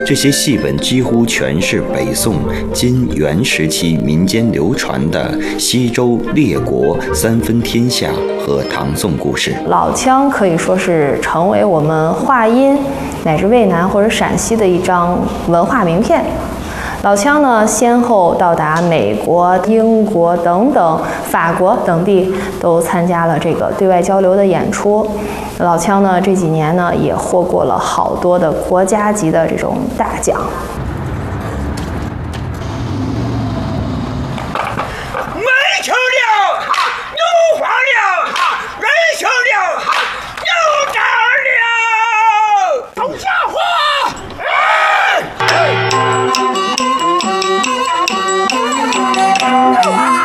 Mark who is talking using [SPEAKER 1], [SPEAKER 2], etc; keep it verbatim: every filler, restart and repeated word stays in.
[SPEAKER 1] 这些戏本几乎全是北宋、金、元时期民间流传的西周列国三分天下和唐宋故事。
[SPEAKER 2] 老腔可以说是成为我们华阴乃至渭南或者陕西的一张文化名片。老腔呢，先后到达美国、英国等等、法国等地，都参加了这个对外交流的演出。老腔呢，这几年呢，也获过了好多的国家级的这种大奖。